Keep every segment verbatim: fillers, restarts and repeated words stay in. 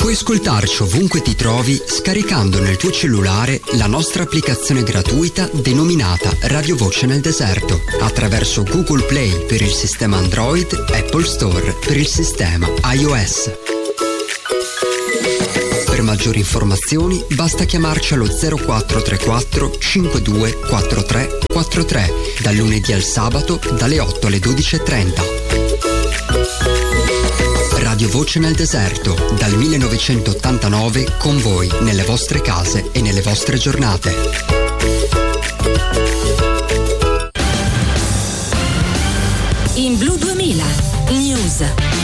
Puoi ascoltarci ovunque ti trovi scaricando nel tuo cellulare la nostra applicazione gratuita denominata Radio Voce nel Deserto attraverso Google Play per il sistema Android, Apple Store per il sistema iOS. Per maggiori informazioni basta chiamarci allo zero quattro tre quattro cinque due quattro tre quattro tre dal lunedì al sabato dalle otto alle dodici e trenta. Radio Voce nel Deserto, dal millenovecentottantanove con voi nelle vostre case e nelle vostre giornate. In Blu duemila News.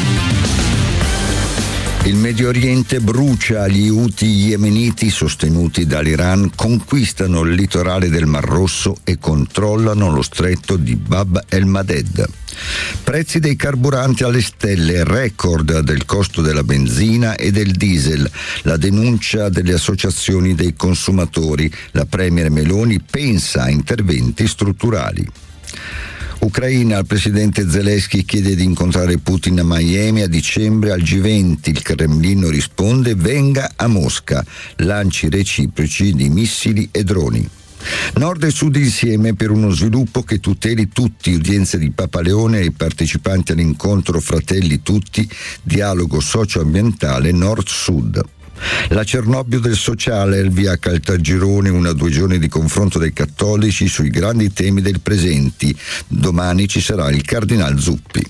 Il Medio Oriente brucia, gli Houthi yemeniti sostenuti dall'Iran conquistano il litorale del Mar Rosso e controllano lo stretto di Bab el-Mandeb. Prezzi dei carburanti alle stelle, record del costo della benzina e del diesel, la denuncia delle associazioni dei consumatori, la premier Meloni pensa a interventi strutturali. Ucraina, il presidente Zelensky chiede di incontrare Putin a Miami a dicembre al G venti. Il Cremlino risponde: venga a Mosca, lanci reciproci di missili e droni. Nord e Sud insieme per uno sviluppo che tuteli tutti, udienze di Papa Leone ai partecipanti all'incontro Fratelli Tutti, dialogo socioambientale Nord-Sud. La Cernobbio del sociale, il via Caltagirone, una due giorni di confronto dei cattolici sui grandi temi del presente. Domani ci sarà il Cardinal Zuppi.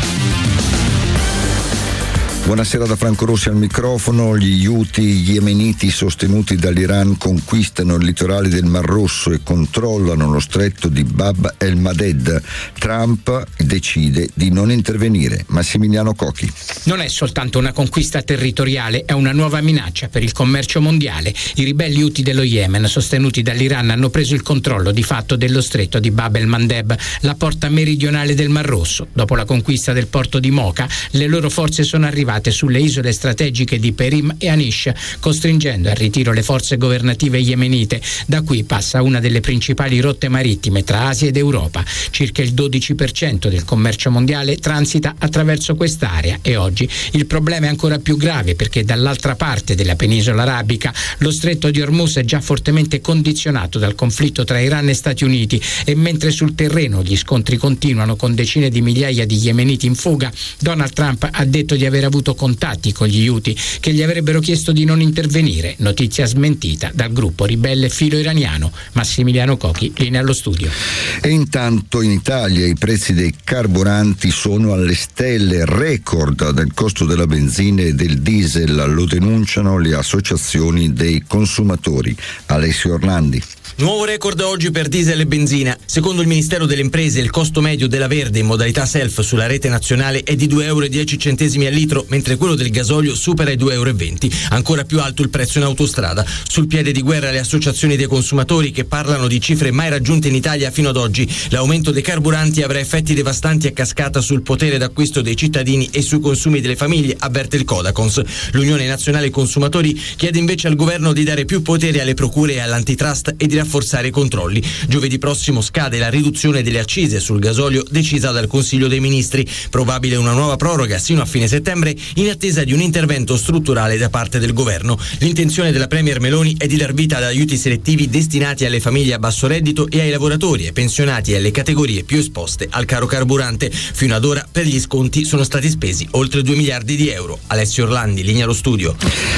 Buonasera da Franco Rossi al microfono. Gli Houthi yemeniti sostenuti dall'Iran conquistano il litorale del Mar Rosso e controllano lo stretto di Bab el-Mandeb. Trump decide di non intervenire. Massimiliano Cocchi. Non è soltanto una conquista territoriale, è una nuova minaccia per il commercio mondiale. I ribelli Houthi dello Yemen, sostenuti dall'Iran, hanno preso il controllo di fatto dello stretto di Bab el-Mandeb, la porta meridionale del Mar Rosso. Dopo la conquista del porto di Mocha, le loro forze sono arrivate sulle isole strategiche di Perim e Anish, costringendo al ritiro le forze governative yemenite. Da qui passa una delle principali rotte marittime tra Asia ed Europa. Circa il dodici per cento del commercio mondiale transita attraverso quest'area e oggi il problema è ancora più grave perché dall'altra parte della penisola arabica lo stretto di Hormuz è già fortemente condizionato dal conflitto tra Iran e Stati Uniti, e mentre sul terreno gli scontri continuano con decine di migliaia di yemeniti in fuga, Donald Trump ha detto di aver avuto contatti con gli Houthi che gli avrebbero chiesto di non intervenire, notizia smentita dal gruppo ribelle filo-iraniano. Massimiliano Cocchi, linea allo studio. E intanto in Italia i prezzi dei carburanti sono alle stelle, record del costo della benzina e del diesel, lo denunciano le associazioni dei consumatori. Alessio Orlandi. Nuovo record oggi per diesel e benzina. Secondo il Ministero delle Imprese il costo medio della Verde in modalità self sulla rete nazionale è di due euro e dieci centesimi al litro, mentre quello del gasolio supera i due euro e venti. Ancora più alto il prezzo in autostrada. Sul piede di guerra le associazioni dei consumatori che parlano di cifre mai raggiunte in Italia fino ad oggi. L'aumento dei carburanti avrà effetti devastanti a cascata sul potere d'acquisto dei cittadini e sui consumi delle famiglie, avverte il Codacons. L'Unione Nazionale Consumatori chiede invece al governo di dare più potere alle procure e all'antitrust e di rafforzare i controlli. Giovedì prossimo scade la riduzione delle accise sul gasolio decisa dal Consiglio dei Ministri. Probabile una nuova proroga sino a fine settembre in attesa di un intervento strutturale da parte del governo. L'intenzione della premier Meloni è di dar vita ad aiuti selettivi destinati alle famiglie a basso reddito e ai lavoratori, ai pensionati e alle categorie più esposte al caro carburante. Fino ad ora per gli sconti sono stati spesi oltre due miliardi di euro. Alessio Orlandi, linea allo studio.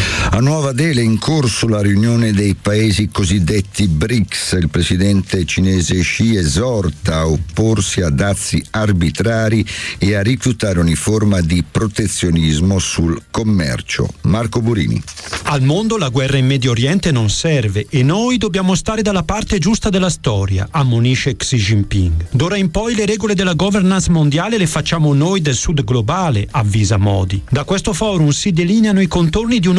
A Nuova Delhi è in corso la riunione dei paesi cosiddetti B R I C S. Il presidente cinese Xi esorta a opporsi a dazi arbitrari e a rifiutare ogni forma di protezionismo sul commercio. Marco Burini. Al mondo la guerra in Medio Oriente non serve e noi dobbiamo stare dalla parte giusta della storia, ammonisce Xi Jinping. D'ora in poi le regole della governance mondiale le facciamo noi del sud globale, avvisa Modi. Da questo forum si delineano i contorni di un ordine mondiale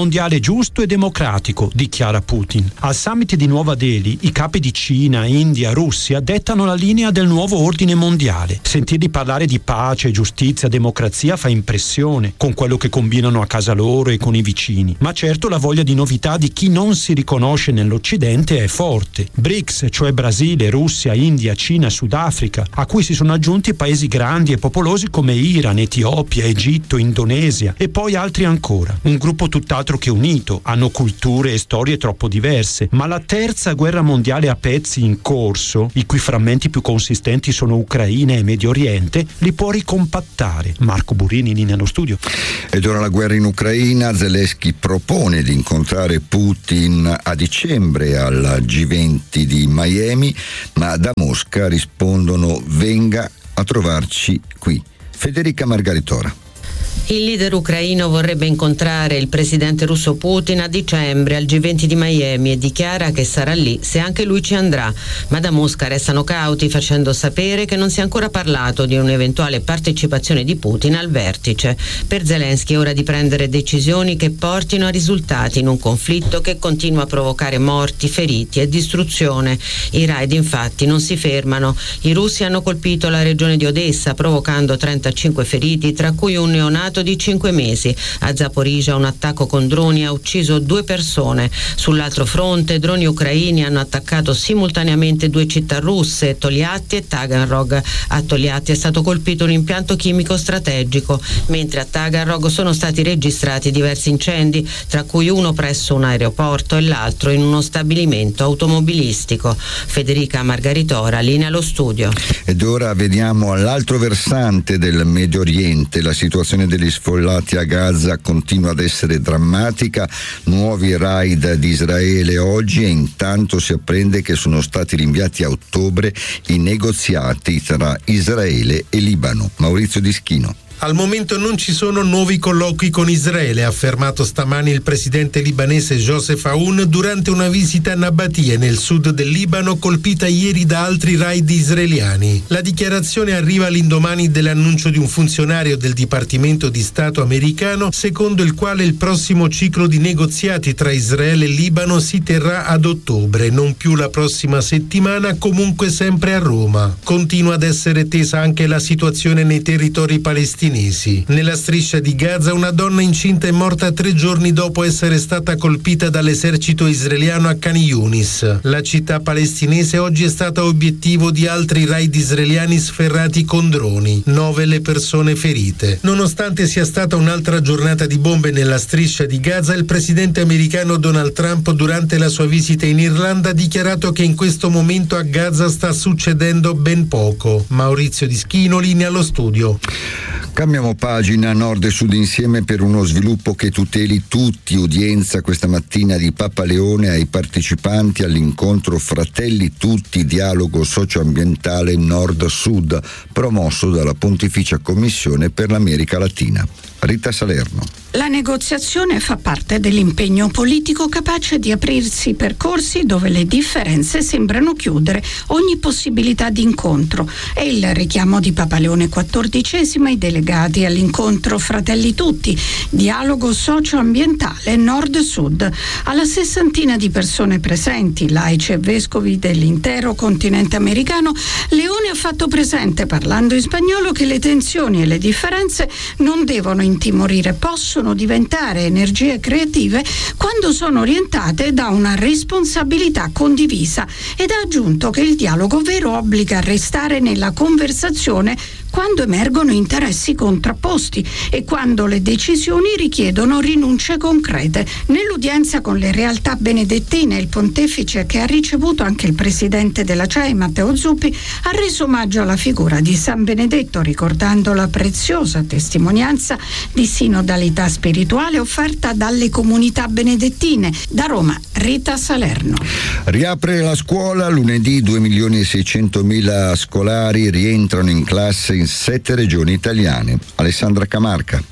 mondiale giusto e democratico, dichiara Putin. Al summit di Nuova Delhi i capi di Cina, India, Russia dettano la linea del nuovo ordine mondiale. Sentirli parlare di pace, giustizia, democrazia fa impressione, con quello che combinano a casa loro e con i vicini. Ma certo la voglia di novità di chi non si riconosce nell'Occidente è forte. BRICS, cioè Brasile, Russia, India, Cina, Sudafrica, a cui si sono aggiunti paesi grandi e popolosi come Iran, Etiopia, Egitto, Indonesia e poi altri ancora. Un gruppo tutt'altro che unito, hanno culture e storie troppo diverse, ma la terza guerra mondiale a pezzi in corso, i cui frammenti più consistenti sono Ucraina e Medio Oriente, li può ricompattare. Marco Burini lì nello studio. Ed ora la guerra in Ucraina. Zelensky propone di incontrare Putin a dicembre al G venti di Miami, ma da Mosca rispondono: venga a trovarci qui. Federica Margaritora. Il leader ucraino vorrebbe incontrare il presidente russo Putin a dicembre al G venti di Miami e dichiara che sarà lì se anche lui ci andrà, ma da Mosca restano cauti, facendo sapere che non si è ancora parlato di un'eventuale partecipazione di Putin al vertice. Per Zelensky è ora di prendere decisioni che portino a risultati in un conflitto che continua a provocare morti, feriti e distruzione. I raid infatti non si fermano. I russi hanno colpito la regione di Odessa provocando trentacinque feriti, tra cui un neonato di cinque mesi. A Zaporizhzhia un attacco con droni ha ucciso due persone. Sull'altro fronte droni ucraini hanno attaccato simultaneamente due città russe, Tolyatti e Taganrog. A Tolyatti è stato colpito un impianto chimico strategico, mentre a Taganrog sono stati registrati diversi incendi, tra cui uno presso un aeroporto e l'altro in uno stabilimento automobilistico. Federica Margaritora, linea allo studio. Ed ora vediamo all'altro versante del Medio Oriente. La situazione degli sfollati a Gaza continua ad essere drammatica, nuovi raid di Israele oggi e intanto si apprende che sono stati rinviati a ottobre i negoziati tra Israele e Libano. Maurizio Dischino. Al momento non ci sono nuovi colloqui con Israele, ha affermato stamani il presidente libanese Joseph Aoun durante una visita a Nabatie, nel sud del Libano, colpita ieri da altri raid israeliani. La dichiarazione arriva all'indomani dell'annuncio di un funzionario del Dipartimento di Stato americano, secondo il quale il prossimo ciclo di negoziati tra Israele e Libano si terrà ad ottobre, non più la prossima settimana, comunque sempre a Roma. Continua ad essere tesa anche la situazione nei territori palestinesi. Nella striscia di Gaza una donna incinta è morta tre giorni dopo essere stata colpita dall'esercito israeliano a Khan Yunis. La città palestinese oggi è stata obiettivo di altri raid israeliani sferrati con droni. Nove le persone ferite. Nonostante sia stata un'altra giornata di bombe nella striscia di Gaza, il presidente americano Donald Trump durante la sua visita in Irlanda ha dichiarato che in questo momento a Gaza sta succedendo ben poco. Maurizio Dischino, linea allo studio. Cambiamo pagina, nord e sud insieme per uno sviluppo che tuteli tutti. Udienza questa mattina di Papa Leone ai partecipanti all'incontro Fratelli Tutti, dialogo socioambientale nord-sud, promosso dalla Pontificia Commissione per l'America Latina. Rita Salerno. La negoziazione fa parte dell'impegno politico capace di aprirsi percorsi dove le differenze sembrano chiudere ogni possibilità di incontro. È il richiamo di Papa Leone quattordicesimo ai delegati all'incontro Fratelli Tutti, dialogo socio-ambientale nord-sud. Alla sessantina di persone presenti, laici e vescovi dell'intero continente americano, Leone ha fatto presente, parlando in spagnolo, che le tensioni e le differenze non devono intimorire, possono diventare energie creative quando sono orientate da una responsabilità condivisa, ed ha aggiunto che il dialogo vero obbliga a restare nella conversazione quando emergono interessi contrapposti e quando le decisioni richiedono rinunce concrete. Nell'udienza con le realtà benedettine, il pontefice, che ha ricevuto anche il presidente della C E I, Matteo Zuppi, ha reso omaggio alla figura di San Benedetto, ricordando la preziosa testimonianza di sinodalità spirituale offerta dalle comunità benedettine. Da Roma, Rita Salerno. Riapre la scuola lunedì, due milioni e seicentomila scolari rientrano in classe in sette regioni italiane. Alessandra Camarca.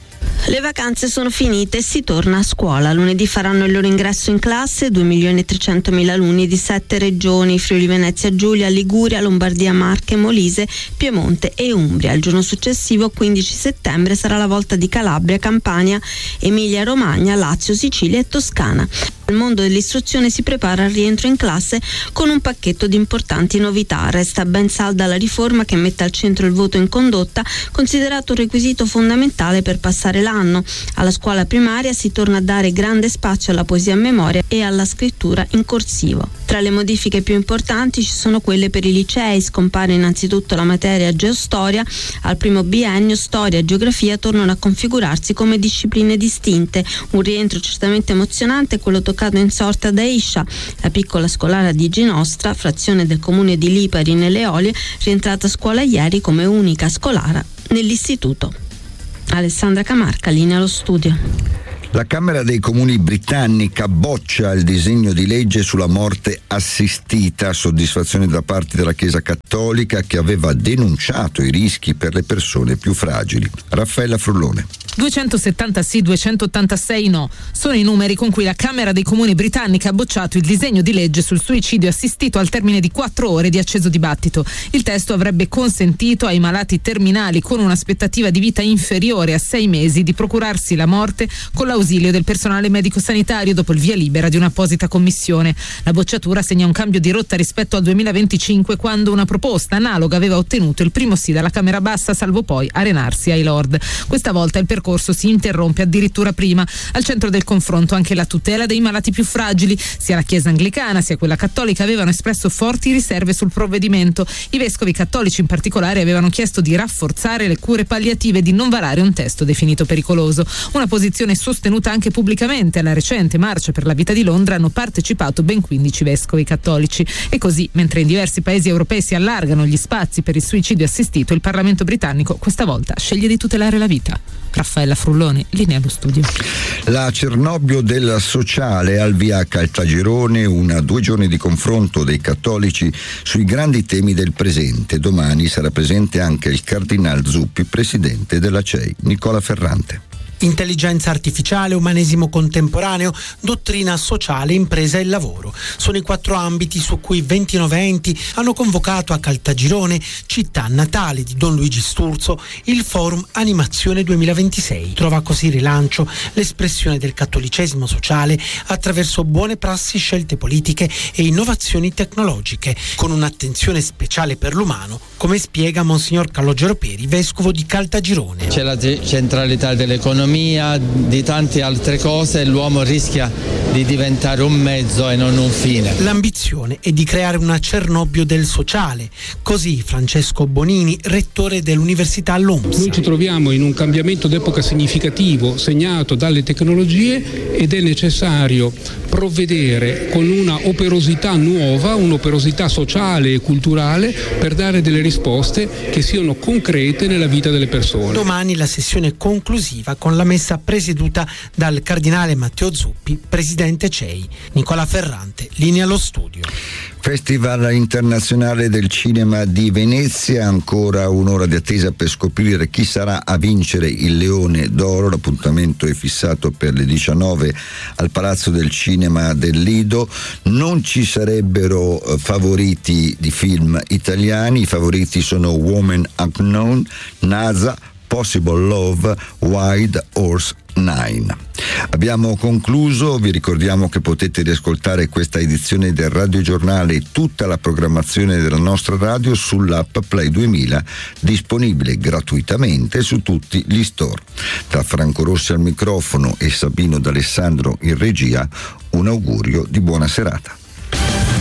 Le vacanze sono finite e si torna a scuola. Lunedì faranno il loro ingresso in classe due milioni trecentomila alunni di sette regioni: Friuli Venezia Giulia, Liguria, Lombardia, Marche, Molise, Piemonte e Umbria. Il giorno successivo, quindici settembre, sarà la volta di Calabria, Campania, Emilia Romagna, Lazio, Sicilia e Toscana. Il mondo dell'istruzione si prepara al rientro in classe con un pacchetto di importanti novità. Resta ben salda la riforma che mette al centro il voto in condotta, considerato un requisito fondamentale per passare l'anno. Alla scuola primaria si torna a dare grande spazio alla poesia a memoria e alla scrittura in corsivo. Tra le modifiche più importanti ci sono quelle per i licei. Scompare innanzitutto la materia geostoria. Al primo biennio storia e geografia tornano a configurarsi come discipline distinte. Un rientro certamente emozionante è quello toccato in sorte ad Aisha, la piccola scolara di Ginostra, frazione del comune di Lipari nelle Eolie, rientrata a scuola ieri come unica scolara nell'istituto. Alessandra Camarca, linea allo studio. La Camera dei Comuni britannica boccia il disegno di legge sulla morte assistita, soddisfazione da parte della Chiesa Cattolica che aveva denunciato i rischi per le persone più fragili. Raffaella Frullone. duecentosettanta sì, duecentottantasei no. Sono i numeri con cui la Camera dei Comuni britannica ha bocciato il disegno di legge sul suicidio assistito al termine di quattro ore di acceso dibattito. Il testo avrebbe consentito ai malati terminali con un'aspettativa di vita inferiore a sei mesi di procurarsi la morte con l'ausilio del personale medico-sanitario dopo il via libera di un'apposita commissione. La bocciatura segna un cambio di rotta rispetto al duemilaventicinque, quando una proposta analoga aveva ottenuto il primo sì dalla Camera Bassa, salvo poi arenarsi ai Lord. Questa volta il percorso si interrompe addirittura prima. Al centro del confronto anche la tutela dei malati più fragili. Sia la Chiesa anglicana sia quella cattolica avevano espresso forti riserve sul provvedimento. I vescovi cattolici in particolare avevano chiesto di rafforzare le cure palliative e di non varare un testo definito pericoloso. Una posizione sostenuta anche pubblicamente. Alla recente Marcia per la Vita di Londra hanno partecipato ben quindici vescovi cattolici. E così, mentre in diversi paesi europei si allargano gli spazi per il suicidio assistito, il Parlamento britannico questa volta sceglie di tutelare la vita. Raffaella Frullone, linea allo studio. La Cernobbio del sociale al via a Caltagirone, una due giorni di confronto dei cattolici sui grandi temi del presente. Domani sarà presente anche il Cardinal Zuppi, presidente della C E I. Nicola Ferrante. Intelligenza artificiale, umanesimo contemporaneo, dottrina sociale, impresa e lavoro. Sono i quattro ambiti su cui ventinove enti hanno convocato a Caltagirone, città natale di Don Luigi Sturzo, il Forum Animazione duemilaventisei. Trova così rilancio l'espressione del cattolicesimo sociale attraverso buone prassi, scelte politiche e innovazioni tecnologiche, con un'attenzione speciale per l'umano, come spiega Monsignor Calogero Peri, vescovo di Caltagirone. C'è la centralità dell'economia, di tante altre cose, l'uomo rischia di diventare un mezzo e non un fine. L'ambizione è di creare una Cernobbio del sociale, così Francesco Bonini, rettore dell'Università L U M S. Noi ci troviamo in un cambiamento d'epoca significativo segnato dalle tecnologie ed è necessario provvedere con una operosità nuova, un'operosità sociale e culturale per dare delle risposte che siano concrete nella vita delle persone. Domani la sessione conclusiva con la messa presieduta dal cardinale Matteo Zuppi, presidente C E I. Nicola Ferrante, linea allo studio. Festival internazionale del cinema di Venezia, ancora un'ora di attesa per scoprire chi sarà a vincere il Leone d'Oro. L'appuntamento è fissato per le diciannove al Palazzo del Cinema del Lido. Non ci sarebbero favoriti di film italiani, i favoriti sono Woman Unknown, NASA, Possible Love, Wild Horse nove. Abbiamo concluso, vi ricordiamo che potete riascoltare questa edizione del radiogiornale e tutta la programmazione della nostra radio sull'app Play duemila, disponibile gratuitamente su tutti gli store. Da Franco Rossi al microfono e Sabino D'Alessandro in regia, un augurio di buona serata.